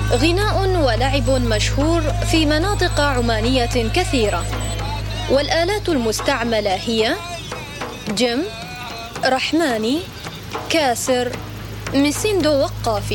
غناء ولعب مشهور في مناطق عمانية كثيرة، والآلات المستعملة هي جم، رحماني، كاسر، مسندو وقافي.